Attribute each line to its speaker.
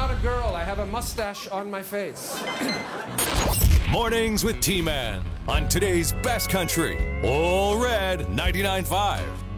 Speaker 1: not a girl. I have a mustache on my face.
Speaker 2: Mornings with T-Man on today's best country. All Red 99.5.